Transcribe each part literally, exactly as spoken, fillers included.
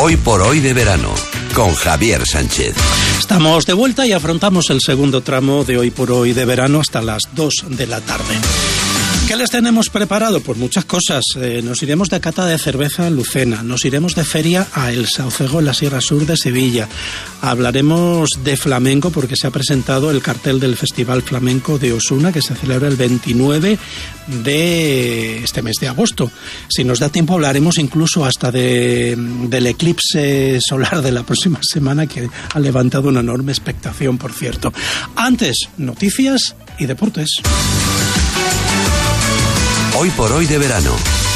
Hoy por hoy de verano, con Javier Sánchez. Estamos de vuelta y afrontamos el segundo tramo de Hoy por hoy de verano hasta las dos de la tarde. ¿Qué les tenemos preparado? Pues muchas cosas. Eh, nos iremos de cata de cerveza a Lucena, nos iremos de feria a El Saucejo en la Sierra Sur de Sevilla. Hablaremos de flamenco porque se ha presentado el cartel del Festival Flamenco de Osuna que se celebra el veintinueve de este mes de agosto. Si nos da tiempo hablaremos incluso hasta de, del eclipse solar de la próxima semana que ha levantado una enorme expectación, por cierto. Antes, noticias y deportes. Hoy por hoy de verano.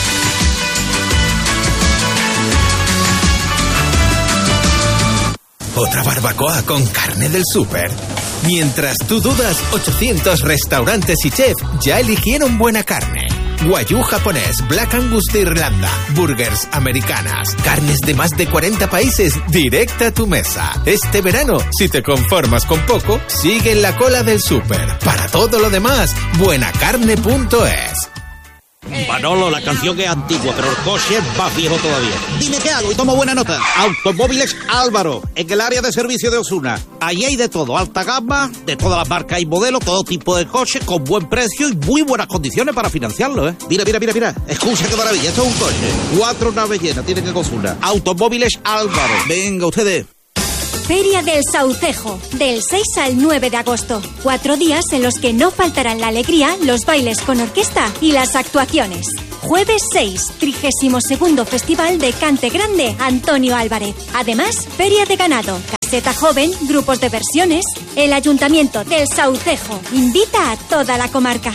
Otra barbacoa con carne del súper. Mientras tú dudas, ochocientos restaurantes y chefs ya eligieron buena carne. Wagyu japonés, Black Angus de Irlanda, burgers americanas, carnes de más de cuarenta países, directa a tu mesa. Este verano, si te conformas con poco, sigue en la cola del súper. Para todo lo demás, buenacarne punto es. Manolo, la canción es antigua, pero el coche es más viejo todavía. Dime qué hago y tomo buena nota. Automóviles Álvaro, en el área de servicio de Osuna. Allí hay de todo, alta gama, de todas las marcas y modelos, todo tipo de coches, con buen precio y muy buenas condiciones para financiarlo, ¿eh? Mira, mira, mira, mira. Escucha qué maravilla, esto es un coche. Cuatro naves llenas, tienen que Osuna. Automóviles Álvaro. Venga, ustedes. Feria del Saucejo, del seis al nueve de agosto. Cuatro días en los que no faltarán la alegría, los bailes con orquesta y las actuaciones. Jueves seis, trigésimo segundo Festival de Cante Grande Antonio Álvarez. Además, Feria de Ganado, caseta joven, grupos de versiones. El Ayuntamiento del Saucejo invita a toda la comarca.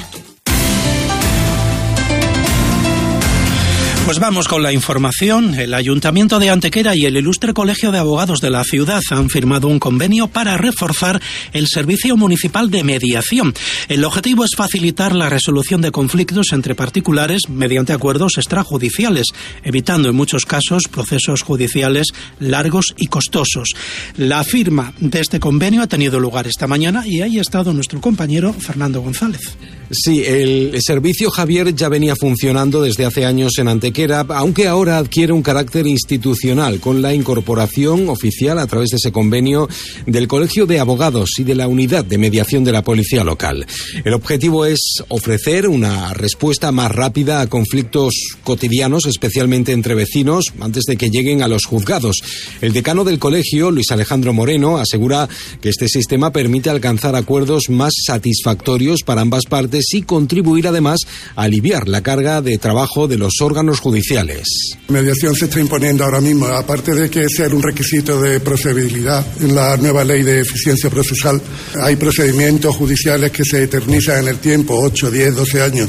Pues vamos con la información. El Ayuntamiento de Antequera y el Ilustre Colegio de Abogados de la ciudad han firmado un convenio para reforzar el servicio municipal de mediación. El objetivo es facilitar la resolución de conflictos entre particulares mediante acuerdos extrajudiciales, evitando en muchos casos procesos judiciales largos y costosos. La firma de este convenio ha tenido lugar esta mañana y ahí ha estado nuestro compañero Fernando González. Sí, el servicio, Javier, ya venía funcionando desde hace años en Antequera, aunque ahora adquiere un carácter institucional con la incorporación oficial a través de ese convenio del Colegio de Abogados y de la Unidad de Mediación de la Policía Local. El objetivo es ofrecer una respuesta más rápida a conflictos cotidianos, especialmente entre vecinos, antes de que lleguen a los juzgados. El decano del colegio, Luis Alejandro Moreno, asegura que este sistema permite alcanzar acuerdos más satisfactorios para ambas partes y contribuir además a aliviar la carga de trabajo de los órganos judiciales. La mediación se está imponiendo ahora mismo, aparte de que sea un requisito de procedibilidad en la nueva ley de eficiencia procesal. Hay procedimientos judiciales que se eternizan en el tiempo, ocho, diez, doce años.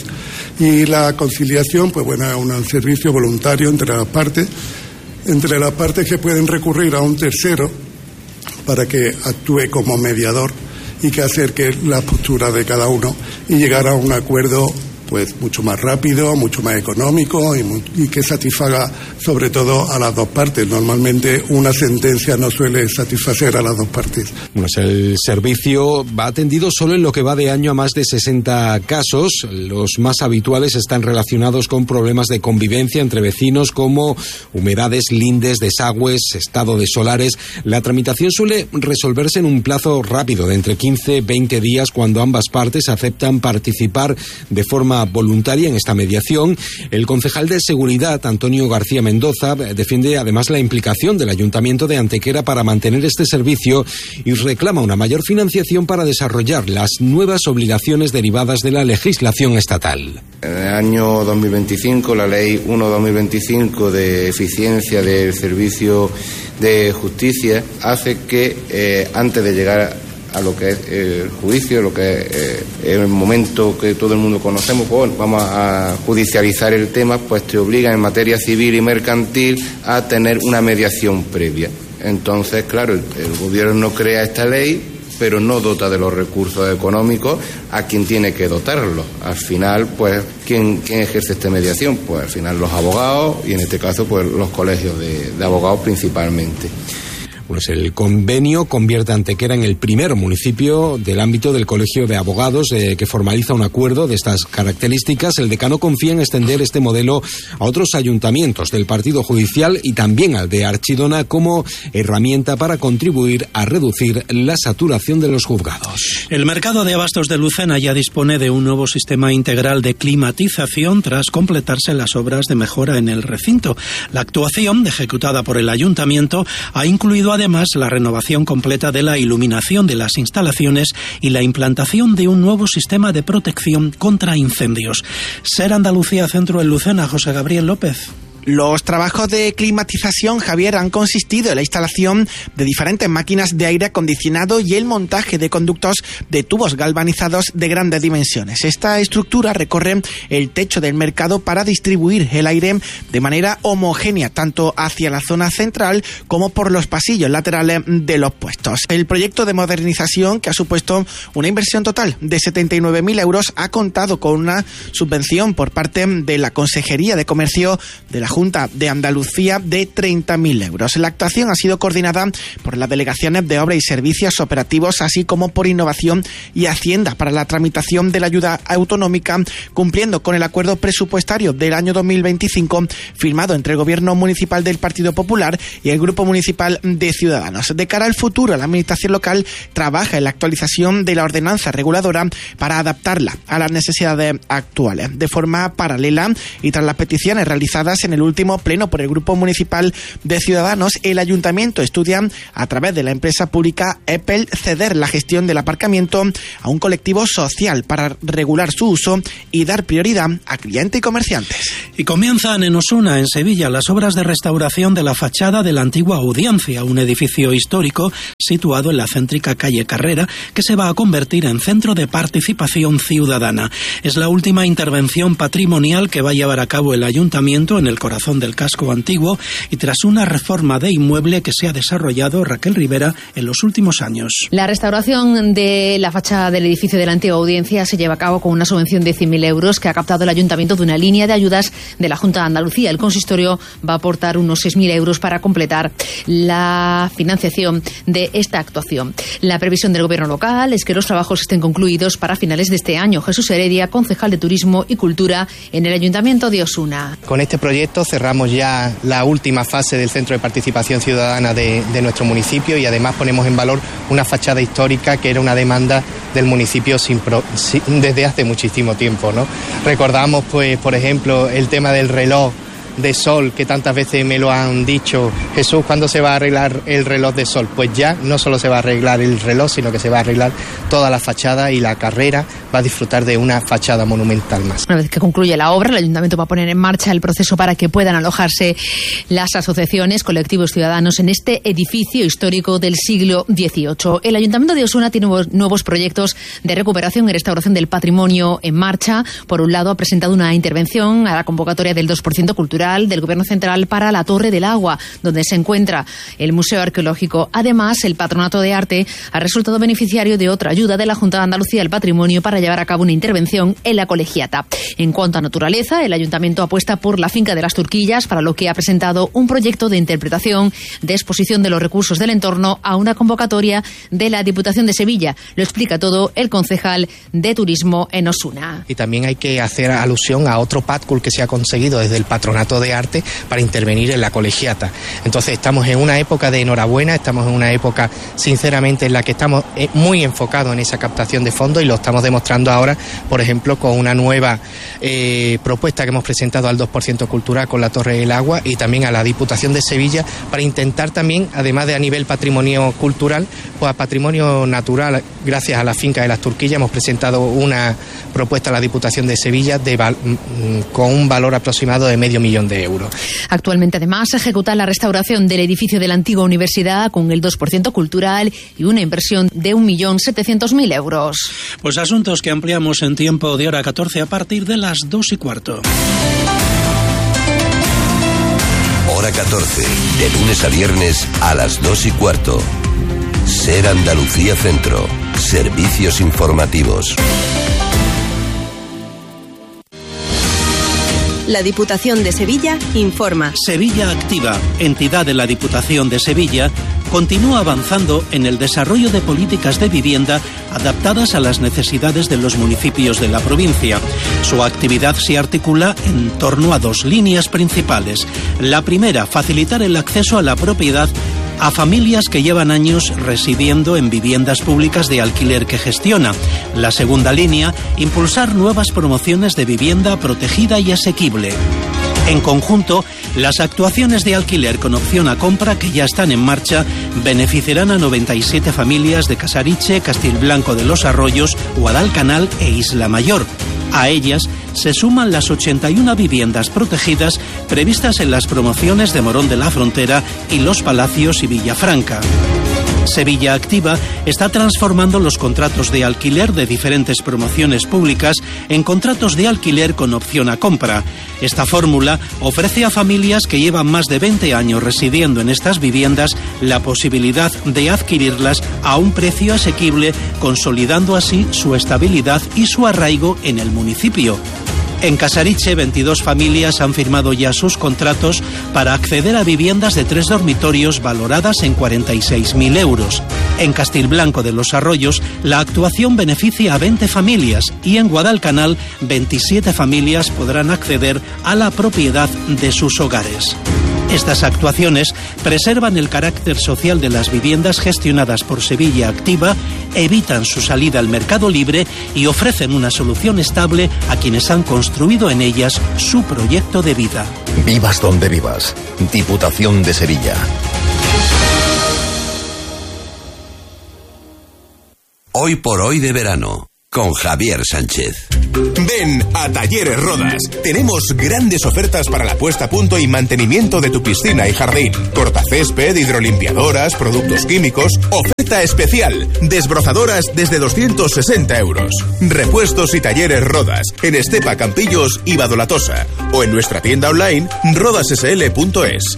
Y la conciliación, pues bueno, es un servicio voluntario entre las partes, entre las partes que pueden recurrir a un tercero para que actúe como mediador y que acerque la postura de cada uno y llegar a un acuerdo pues mucho más rápido, mucho más económico y, muy, y que satisfaga sobre todo a las dos partes. Normalmente una sentencia no suele satisfacer a las dos partes. Bueno, el servicio va atendido solo en lo que va de año a más de sesenta casos. Los más habituales están relacionados con problemas de convivencia entre vecinos como humedades, lindes, desagües, estado de solares. La tramitación suele resolverse en un plazo rápido de entre quince y veinte días cuando ambas partes aceptan participar de forma voluntaria en esta mediación. El concejal de Seguridad, Antonio García Mendoza, defiende además la implicación del Ayuntamiento de Antequera para mantener este servicio y reclama una mayor financiación para desarrollar las nuevas obligaciones derivadas de la legislación estatal. En el año dos mil veinticinco, la Ley uno barra dos mil veinticinco de eficiencia del servicio de justicia hace que eh, antes de llegar a lo que es el juicio, lo que es eh, el momento que todo el mundo conocemos, pues vamos a judicializar el tema, pues te obliga en materia civil y mercantil a tener una mediación previa. Entonces, claro, el, el gobierno crea esta ley, pero no dota de los recursos económicos a quien tiene que dotarlos. Al final, pues, ¿quién, quién ejerce esta mediación? Pues al final los abogados y en este caso, pues los colegios de, de abogados principalmente. Pues el convenio convierte a Antequera en el primer municipio del ámbito del Colegio de Abogados eh, que formaliza un acuerdo de estas características. El decano confía en extender este modelo a otros ayuntamientos del partido judicial y también al de Archidona como herramienta para contribuir a reducir la saturación de los juzgados. El mercado de abastos de Lucena ya dispone de un nuevo sistema integral de climatización tras completarse las obras de mejora en el recinto. La actuación, ejecutada por el ayuntamiento, ha incluido además la renovación completa de la iluminación de las instalaciones y la implantación de un nuevo sistema de protección contra incendios. Ser Andalucía Centro en Lucena, José Gabriel López. Los trabajos de climatización, Javier, han consistido en la instalación de diferentes máquinas de aire acondicionado y el montaje de conductos de tubos galvanizados de grandes dimensiones. Esta estructura recorre el techo del mercado para distribuir el aire de manera homogénea, tanto hacia la zona central como por los pasillos laterales de los puestos. El proyecto de modernización, que ha supuesto una inversión total de setenta y nueve mil euros, ha contado con una subvención por parte de la Consejería de Comercio de la Junta de Andalucía de treinta mil euros. La actuación ha sido coordinada por las delegaciones de Obra y Servicios Operativos, así como por Innovación y Hacienda para la tramitación de la ayuda autonómica, cumpliendo con el acuerdo presupuestario del año dos mil veinticinco firmado entre el Gobierno Municipal del Partido Popular y el Grupo Municipal de Ciudadanos. De cara al futuro, la Administración local trabaja en la actualización de la ordenanza reguladora para adaptarla a las necesidades actuales. De forma paralela y tras las peticiones realizadas en el último pleno por el Grupo Municipal de Ciudadanos, el Ayuntamiento estudia a través de la empresa pública EPEL ceder la gestión del aparcamiento a un colectivo social para regular su uso y dar prioridad a clientes y comerciantes. Y comienzan en Osuna, en Sevilla, las obras de restauración de la fachada de la antigua Audiencia, un edificio histórico situado en la céntrica calle Carrera, que se va a convertir en centro de participación ciudadana. Es la última intervención patrimonial que va a llevar a cabo el Ayuntamiento en el corazón del casco antiguo y tras una reforma de inmueble que se ha desarrollado, Raquel Rivera, en los últimos años. La restauración de la fachada del edificio de la antigua Audiencia se lleva a cabo con una subvención de cien mil euros que ha captado el Ayuntamiento de una línea de ayudas de la Junta de Andalucía. El consistorio va a aportar unos seis mil euros para completar la financiación de esta actuación. La previsión del Gobierno local es que los trabajos estén concluidos para finales de este año. Jesús Heredia, concejal de Turismo y Cultura en el Ayuntamiento de Osuna. Con este proyecto cerramos ya la última fase del Centro de Participación Ciudadana de, de nuestro municipio y además ponemos en valor una fachada histórica que era una demanda del municipio sin pro, sin, desde hace muchísimo tiempo, ¿no? Recordamos, pues, por ejemplo, el tema del reloj de sol, que tantas veces me lo han dicho. Jesús, ¿cuándo se va a arreglar el reloj de sol? Pues ya no solo se va a arreglar el reloj, sino que se va a arreglar toda la fachada y la carrera va a disfrutar de una fachada monumental más. Una vez que concluye la obra, el Ayuntamiento va a poner en marcha el proceso para que puedan alojarse las asociaciones, colectivos ciudadanos en este edificio histórico del siglo dieciocho. El Ayuntamiento de Osuna tiene nuevos proyectos de recuperación y restauración del patrimonio en marcha. Por un lado, ha presentado una intervención a la convocatoria del dos por ciento cultural del Gobierno Central para la Torre del Agua, donde se encuentra el Museo Arqueológico. Además, el Patronato de Arte ha resultado beneficiario de otra ayuda de la Junta de Andalucía del Patrimonio para llevar a cabo una intervención en la Colegiata. En cuanto a naturaleza, el Ayuntamiento apuesta por la finca de las Turquillas, para lo que ha presentado un proyecto de interpretación de exposición de los recursos del entorno a una convocatoria de la Diputación de Sevilla. Lo explica todo el concejal de Turismo en Osuna. Y también hay que hacer alusión a otro PATCUL que se ha conseguido desde el Patronato de Arte para intervenir en la Colegiata. Entonces estamos en una época de enhorabuena, estamos en una época sinceramente en la que estamos muy enfocados en esa captación de fondos y lo estamos demostrando ahora, por ejemplo, con una nueva eh, propuesta que hemos presentado al dos por ciento cultural con la Torre del Agua y también a la Diputación de Sevilla para intentar también, además de a nivel patrimonio cultural, pues a patrimonio natural, gracias a la finca de las Turquillas, hemos presentado una propuesta a la Diputación de Sevilla de, con un valor aproximado de medio millón de euros. Actualmente, además, se ejecuta la restauración del edificio de la antigua universidad con el dos por ciento cultural y una inversión de un millón setecientos mil euros. Pues asuntos que ampliamos en tiempo de hora catorce a partir de las dos y cuarto. Hora catorce, de lunes a viernes a las dos y cuarto. Ser Andalucía Centro. Servicios informativos. La Diputación de Sevilla informa. Sevilla Activa, entidad de la Diputación de Sevilla, continúa avanzando en el desarrollo de políticas de vivienda adaptadas a las necesidades de los municipios de la provincia. Su actividad se articula en torno a dos líneas principales. La primera, facilitar el acceso a la propiedad a familias que llevan años residiendo en viviendas públicas de alquiler que gestiona. La segunda línea, impulsar nuevas promociones de vivienda protegida y asequible. En conjunto, las actuaciones de alquiler con opción a compra que ya están en marcha beneficiarán a noventa y siete familias de Casariche, Castilblanco de los Arroyos, Guadalcanal e Isla Mayor. A ellas se suman las ochenta y una viviendas protegidas previstas en las promociones de Morón de la Frontera y Los Palacios y Villafranca. Sevilla Activa está transformando los contratos de alquiler de diferentes promociones públicas en contratos de alquiler con opción a compra. Esta fórmula ofrece a familias que llevan más de veinte años residiendo en estas viviendas la posibilidad de adquirirlas a un precio asequible, consolidando así su estabilidad y su arraigo en el municipio. En Casariche, veintidós familias han firmado ya sus contratos para acceder a viviendas de tres dormitorios valoradas en cuarenta y seis mil euros. En Castilblanco de los Arroyos, la actuación beneficia a veinte familias y en Guadalcanal, veintisiete familias podrán acceder a la propiedad de sus hogares. Estas actuaciones preservan el carácter social de las viviendas gestionadas por Sevilla Activa, evitan su salida al mercado libre y ofrecen una solución estable a quienes han construido en ellas su proyecto de vida. Vivas donde vivas. Diputación de Sevilla. Hoy por hoy de verano, con Javier Sánchez. Ven a Talleres Rodas. Tenemos grandes ofertas para la puesta a punto y mantenimiento de tu piscina y jardín. Cortacésped, hidrolimpiadoras, productos químicos. Oferta especial. Desbrozadoras desde doscientos sesenta euros. Repuestos y Talleres Rodas. En Estepa, Campillos y Badolatosa. O en nuestra tienda online rodas s l punto es.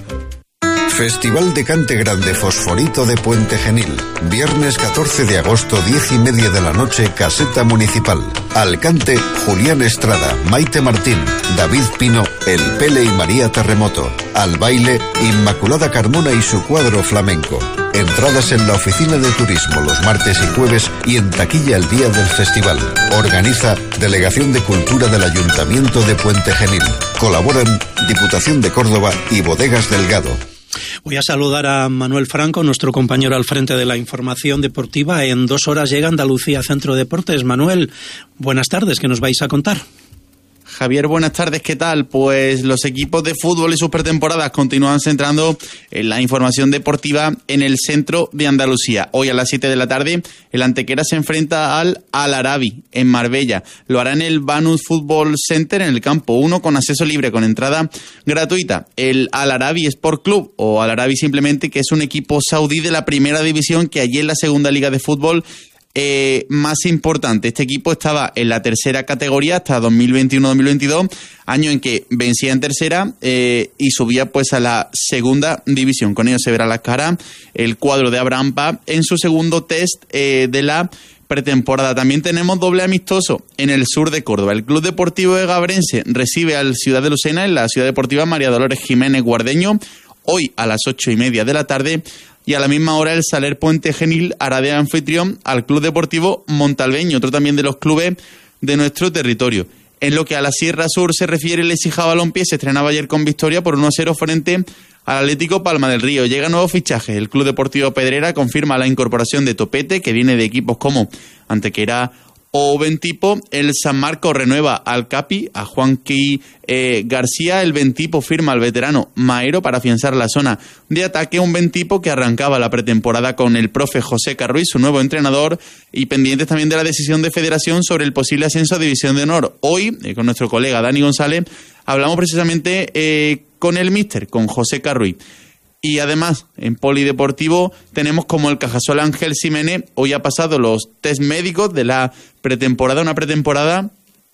Festival de Cante Grande Fosforito de Puente Genil. Viernes catorce de agosto, diez y media de la noche, Caseta Municipal. Al cante, Julián Estrada, Maite Martín, David Pino, El Pele y María Terremoto. Al baile, Inmaculada Carmona y su cuadro flamenco. Entradas en la oficina de turismo los martes y jueves y en taquilla el día del festival. Organiza Delegación de Cultura del Ayuntamiento de Puente Genil. Colaboran Diputación de Córdoba y Bodegas Delgado. Voy a saludar a Manuel Franco, nuestro compañero al frente de la información deportiva. En dos horas llega Andalucía Centro Deportes. Manuel, buenas tardes, ¿qué nos vais a contar? Javier, buenas tardes, ¿qué tal? Pues los equipos de fútbol y sus pretemporadas continúan centrando en la información deportiva en el centro de Andalucía. Hoy a las siete de la tarde, el Antequera se enfrenta al Al Arabi en Marbella. Lo hará en el Banus Football Center en el campo uno con acceso libre, con entrada gratuita. El Al Arabi Sport Club, o Al Arabi simplemente, que es un equipo saudí de la primera división que allí en la segunda liga de fútbol Eh, más importante. Este equipo estaba en la tercera categoría hasta dos mil veintiuno dos mil veintidós, año en que vencía en tercera eh, y subía pues a la segunda división. Con ello se verá la cara el cuadro de Abraham Pab en su segundo test eh, de la pretemporada. También tenemos doble amistoso en el sur de Córdoba. El Club Deportivo Egabrense recibe al Ciudad de Lucena en la Ciudad Deportiva María Dolores Jiménez Guardeño hoy a las ocho y media de la tarde. Y a la misma hora el Saler Puente Genil hará de anfitrión al Club Deportivo Montalbeño, otro también de los clubes de nuestro territorio. En lo que a la Sierra Sur se refiere, el Écija Balompié se estrenaba ayer con victoria por uno a cero frente al Atlético Palma del Río. Llega nuevos fichajes. El Club Deportivo Pedrera confirma la incorporación de Topete, que viene de equipos como Antequera o Ventipo. El San Marcos renueva al Capi, a Juanqui eh, García. El Ventipo firma al veterano Maero para afianzar la zona de ataque. Un Ventipo que arrancaba la pretemporada con el profe José Carruiz, su nuevo entrenador, y pendientes también de la decisión de Federación sobre el posible ascenso a División de Honor. Hoy, eh, con nuestro colega Dani González, hablamos precisamente eh, con el míster, con José Carruiz. Y además, en polideportivo tenemos como el Cajasol Ángel Ximénez hoy ha pasado los test médicos de la pretemporada, una pretemporada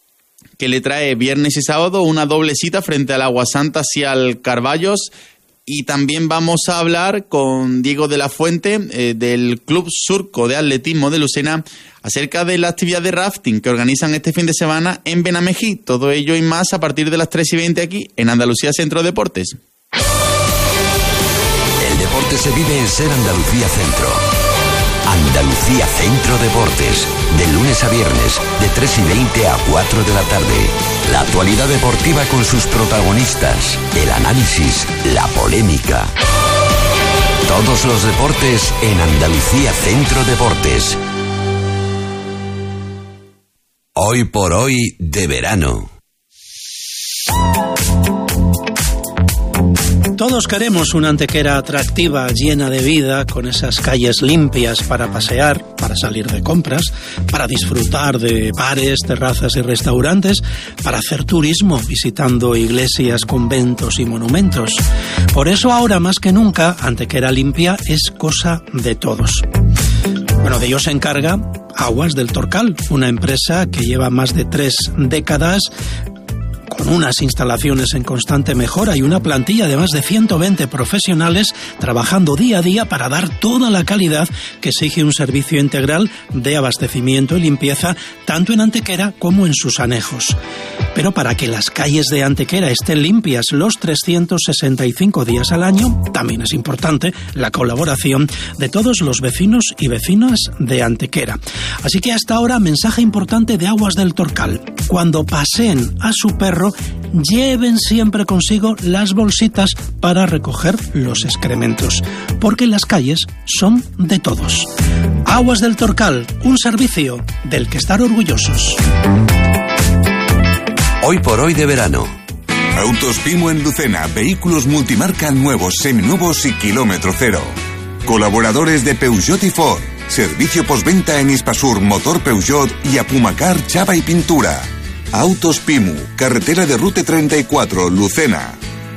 que le trae viernes y sábado una doble cita frente al Aguasanta y al Carballos. Y también vamos a hablar con Diego de la Fuente eh, del Club Surco de Atletismo de Lucena acerca de la actividad de rafting que organizan este fin de semana en Benamejí. Todo ello y más a partir de las tres y veinte aquí en Andalucía Centro Deportes. se vive en Ser Andalucía Centro. Andalucía Centro Deportes, de lunes a viernes, de tres y veinte a cuatro de la tarde. La actualidad deportiva con sus protagonistas, el análisis, la polémica. Todos los deportes en Andalucía Centro Deportes. Hoy por hoy de verano. Todos queremos una Antequera atractiva, llena de vida, con esas calles limpias para pasear, para salir de compras, para disfrutar de bares, terrazas y restaurantes, para hacer turismo visitando iglesias, conventos y monumentos. Por eso ahora más que nunca, Antequera limpia es cosa de todos. Bueno, de ello se encarga Aguas del Torcal, una empresa que lleva más de tres décadas con unas instalaciones en constante mejora y una plantilla de más de ciento veinte profesionales trabajando día a día para dar toda la calidad que exige un servicio integral de abastecimiento y limpieza tanto en Antequera como en sus anejos. Pero para que las calles de Antequera estén limpias los trescientos sesenta y cinco días al año, también es importante la colaboración de todos los vecinos y vecinas de Antequera. Así que hasta ahora, mensaje importante de Aguas del Torcal. Cuando paseen a su perro, lleven siempre consigo las bolsitas para recoger los excrementos, porque las calles son de todos. Aguas del Torcal, un servicio del que estar orgullosos. Hoy por hoy de verano. Autos Pimo en Lucena, vehículos multimarca nuevos, seminuevos y kilómetro cero. Colaboradores de Peugeot y Ford. Servicio postventa en Hispasur, Motor Peugeot y Apumacar, Chapa y Pintura. Autos Pimu, carretera de Rute treinta y cuatro, Lucena.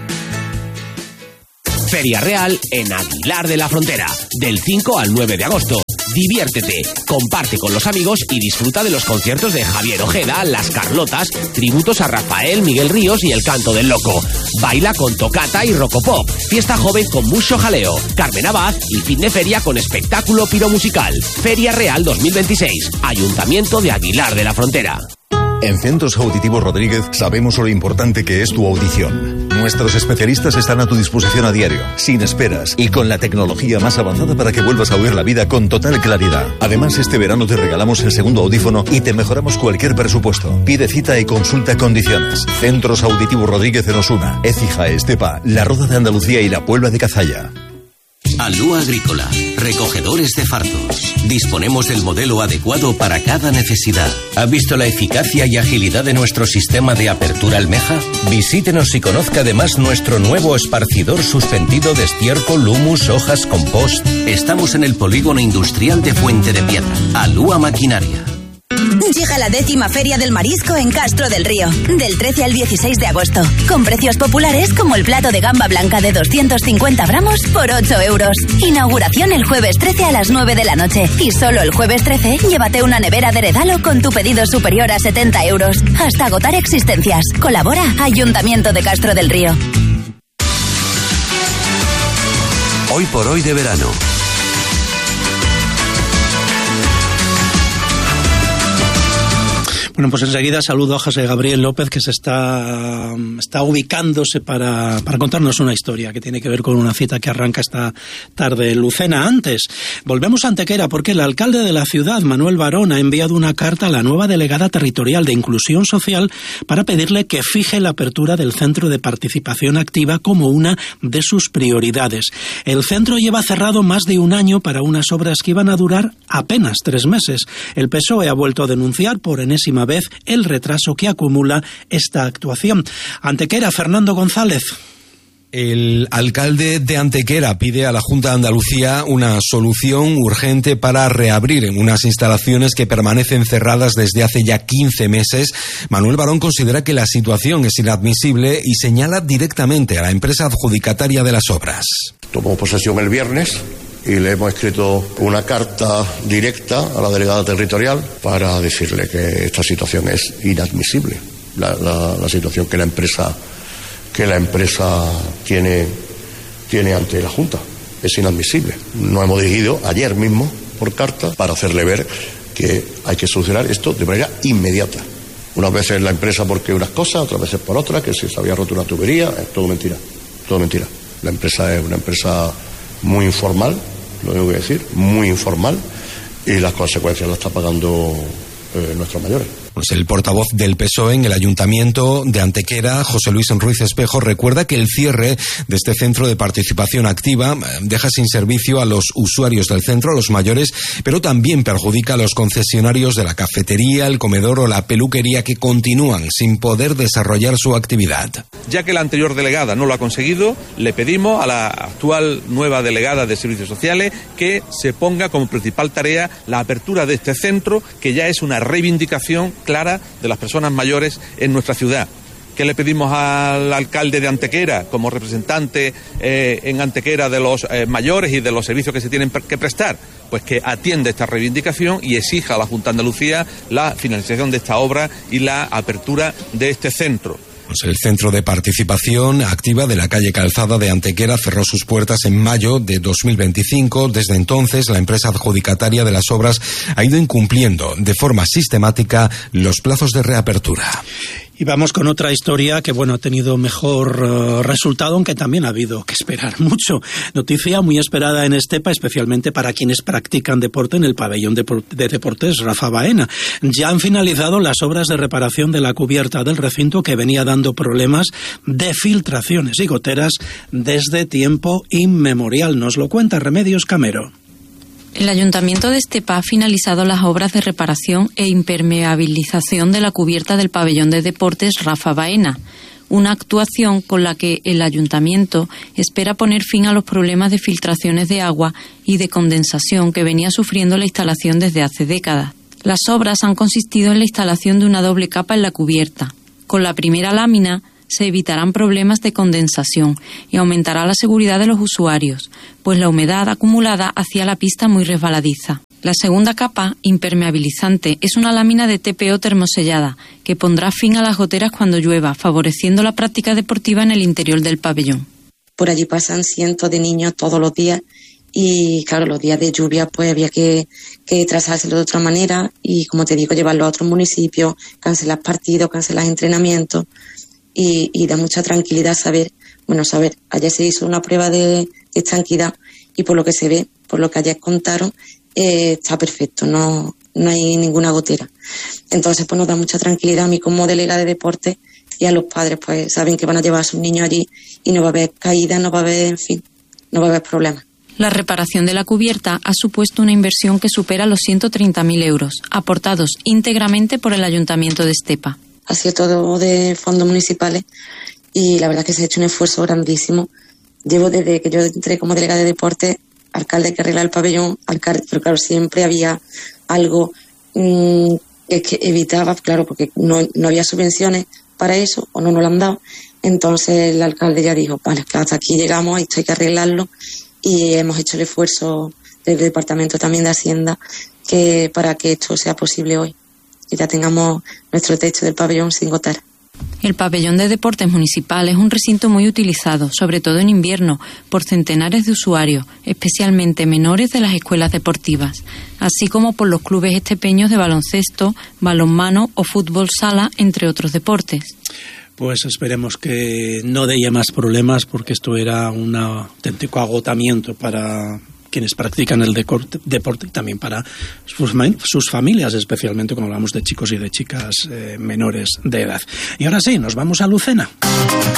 Feria Real en Aguilar de la Frontera, del cinco al nueve de agosto. Diviértete, comparte con los amigos y disfruta de los conciertos de Javier Ojeda, Las Carlotas, tributos a Rafael, Miguel Ríos y El Canto del Loco. Baila con tocata y rocopop, fiesta joven con mucho jaleo, Carmen Abad y fin de feria con espectáculo piromusical. Feria Real dos mil veintiséis, Ayuntamiento de Aguilar de la Frontera. En Centros Auditivos Rodríguez sabemos lo importante que es tu audición. Nuestros especialistas están a tu disposición a diario, sin esperas y con la tecnología más avanzada para que vuelvas a oír la vida con total claridad. Además, este verano te regalamos el segundo audífono y te mejoramos cualquier presupuesto. Pide cita y consulta condiciones. Centros Auditivos Rodríguez en Osuna, Écija, Estepa, La Roda de Andalucía y La Puebla de Cazalla. Alúa Agrícola, recogedores de fardos. Disponemos del modelo adecuado para cada necesidad. ¿Ha visto la eficacia y agilidad de nuestro sistema de apertura almeja? Visítenos y conozca además nuestro nuevo esparcidor suspendido de estiércol, humus, hojas, compost. Estamos en el polígono industrial de Fuente de Piedra. Alúa Maquinaria. Llega la décima Feria del Marisco en Castro del Río, del trece al dieciséis de agosto, con precios populares como el plato de gamba blanca de doscientos cincuenta gramos por ocho euros. Inauguración el jueves trece a las nueve de la noche y solo el jueves trece llévate una nevera de regalo con tu pedido superior a setenta euros. Hasta agotar existencias. Colabora Ayuntamiento de Castro del Río. Hoy por hoy de verano. Bueno, pues enseguida saludo a José Gabriel López, que se está, está ubicándose para, para contarnos una historia que tiene que ver con una cita que arranca esta tarde en Lucena. Antes, volvemos a Antequera porque el alcalde de la ciudad, Manuel Barón, ha enviado una carta a la nueva delegada territorial de Inclusión Social para pedirle que fije la apertura del Centro de Participación Activa como una de sus prioridades. El centro lleva cerrado más de un año para unas obras que iban a durar apenas tres meses. El P S O E ha vuelto a denunciar por enésima vez el retraso que acumula esta actuación. Antequera, Fernando González. El alcalde de Antequera pide a la Junta de Andalucía una solución urgente para reabrir unas instalaciones que permanecen cerradas desde hace ya quince meses. Manuel Barón considera que la situación es inadmisible y señala directamente a la empresa adjudicataria de las obras. Tomó posesión el viernes y le hemos escrito una carta directa a la delegada territorial para decirle que esta situación es inadmisible. La, la, la situación que la empresa que la empresa tiene, tiene ante la Junta es inadmisible. Nos hemos dirigido ayer mismo por carta para hacerle ver que hay que solucionar esto de manera inmediata. Unas veces la empresa porque unas cosas, otras veces por otras, que si se había roto una tubería, es todo mentira, todo mentira. La empresa es una empresa muy informal, lo tengo que decir, muy informal, y las consecuencias las está pagando eh, nuestros mayores. Pues el portavoz del P S O E en el Ayuntamiento de Antequera, José Luis Ruiz Espejo, recuerda que el cierre de este centro de participación activa deja sin servicio a los usuarios del centro, a los mayores, pero también perjudica a los concesionarios de la cafetería, el comedor o la peluquería, que continúan sin poder desarrollar su actividad. Ya que la anterior delegada no lo ha conseguido, le pedimos a la actual nueva delegada de Servicios Sociales que se ponga como principal tarea la apertura de este centro, que ya es una reivindicación clara de las personas mayores en nuestra ciudad. ¿Qué le pedimos al alcalde de Antequera como representante eh, en Antequera de los eh, mayores y de los servicios que se tienen que prestar? Pues que atienda esta reivindicación y exija a la Junta de Andalucía la finalización de esta obra y la apertura de este centro. Pues el Centro de Participación Activa de la calle Calzada de Antequera cerró sus puertas en mayo de dos mil veinticinco. Desde entonces, la empresa adjudicataria de las obras ha ido incumpliendo de forma sistemática los plazos de reapertura. Y vamos con otra historia que, bueno, ha tenido mejor uh, resultado, aunque también ha habido que esperar mucho. Noticia muy esperada en Estepa, especialmente para quienes practican deporte en el pabellón de, de deportes Rafa Baena. Ya han finalizado las obras de reparación de la cubierta del recinto, que venía dando problemas de filtraciones y goteras desde tiempo inmemorial. Nos lo cuenta Remedios Camero. El Ayuntamiento de Estepa ha finalizado las obras de reparación e impermeabilización de la cubierta del pabellón de deportes Rafa Baena, una actuación con la que el Ayuntamiento espera poner fin a los problemas de filtraciones de agua y de condensación que venía sufriendo la instalación desde hace décadas. Las obras han consistido en la instalación de una doble capa en la cubierta. Con la primera lámina se evitarán problemas de condensación y aumentará la seguridad de los usuarios, pues la humedad acumulada hacía la pista muy resbaladiza. La segunda capa, impermeabilizante, es una lámina de T P O termosellada que pondrá fin a las goteras cuando llueva, favoreciendo la práctica deportiva en el interior del pabellón. Por allí pasan cientos de niños todos los días y, claro, los días de lluvia pues había que, que trazárselo de otra manera y, como te digo, llevarlo a otros municipios, cancelar partidos, cancelar entrenamientos. Y, y da mucha tranquilidad saber, bueno, saber, ayer se hizo una prueba de, de estanquidad y por lo que se ve, por lo que ayer contaron, eh, está perfecto, no, no hay ninguna gotera. Entonces, pues nos da mucha tranquilidad a mí como delegada de deporte, y a los padres, pues saben que van a llevar a sus niños allí y no va a haber caídas, no va a haber, en fin, no va a haber problemas. La reparación de la cubierta ha supuesto una inversión que supera los ciento treinta mil euros, aportados íntegramente por el Ayuntamiento de Estepa. Ha sido todo de fondos municipales y la verdad es que se ha hecho un esfuerzo grandísimo. Llevo desde que yo entré como delegada de deporte, alcalde que arregla el pabellón, alcalde, pero claro, siempre había algo mmm, que, que evitaba, claro, porque no, no había subvenciones para eso o no nos lo han dado. Entonces el alcalde ya dijo, vale, hasta aquí llegamos, esto hay que arreglarlo, y hemos hecho el esfuerzo desde el Departamento también de Hacienda que para que esto sea posible hoy. Y ya tengamos nuestro techo del pabellón sin goteras. El pabellón de deportes municipal es un recinto muy utilizado, sobre todo en invierno, por centenares de usuarios, especialmente menores de las escuelas deportivas, así como por los clubes estepeños de baloncesto, balonmano o fútbol sala, entre otros deportes. Pues esperemos que no dé más problemas, porque esto era un auténtico agotamiento para quienes practican el deporte, deporte y también para sus, sus familias, especialmente cuando hablamos de chicos y de chicas eh, menores de edad. Y ahora sí, nos vamos a Lucena.